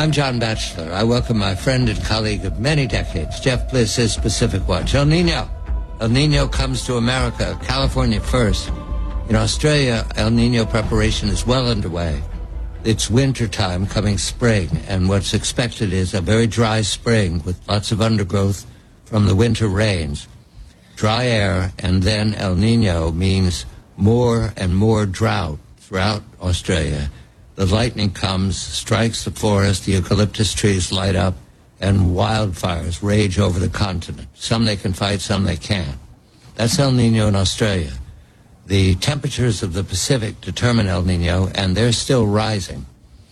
I'm John Batchelor. I welcome my friend and colleague of many decades, Jeff Bliss's Pacific Watch. El Nino. El Nino comes to America, California first. In Australia, El Nino preparation is well underway. It's winter time, coming spring, and what's expected is a very dry spring with lots of undergrowth from the winter rains. Dry air, and then El Nino means more and more drought throughout Australia. The lightning comes, strikes the forest, the eucalyptus trees light up, and wildfires rage over the continent. Some they can fight, some they can't. That's El Nino in Australia. The temperatures of the Pacific determine El Nino, and they're still rising.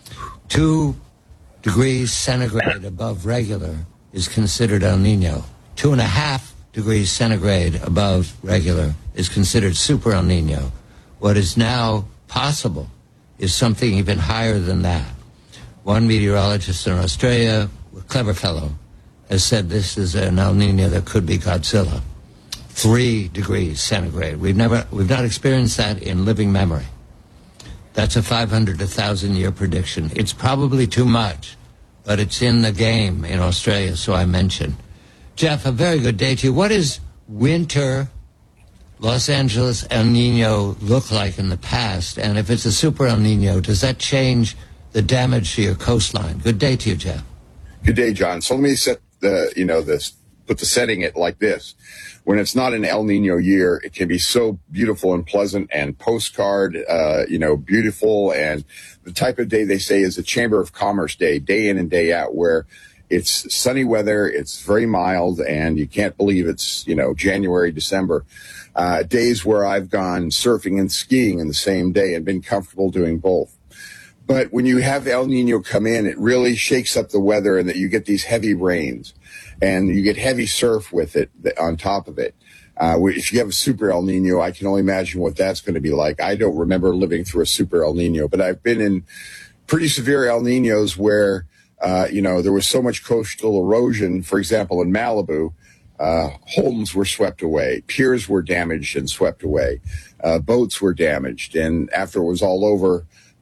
2 degrees centigrade above regular is considered El Nino. 2.5 degrees centigrade above regular is considered super El Nino. What is now possible is something even higher than that. One meteorologist in Australia, a clever fellow, has said this is an El Nino that could be Godzilla. 3 degrees centigrade. We've not experienced that in living memory. That's a 500 to 1,000 year prediction. It's probably too much, but it's in the game in Australia, so I mentioned. Jeff, a very good day to you. What is winter Los Angeles El Nino look like in the past? And if it's a super El Nino, does that change the damage to your coastline? Good day to you, Jeff. Good day, John. So let me set put the setting it like this. When it's not an El Nino year, it can be so beautiful and pleasant and postcard, beautiful. And the type of day they say is a Chamber of Commerce day in and day out, where it's sunny weather, it's very mild, and you can't believe it's, January, December. Days where I've gone surfing and skiing in the same day and been comfortable doing both. But when you have El Nino come in, it really shakes up the weather, and that you get these heavy rains and you get heavy surf with it on top of it. If you have a super El Nino, I can only imagine what that's going to be like. I don't remember living through a super El Nino, but I've been in pretty severe El Ninos where, there was so much coastal erosion. For example, in Malibu, homes were swept away, piers were damaged and swept away, boats were damaged. And after it was all over,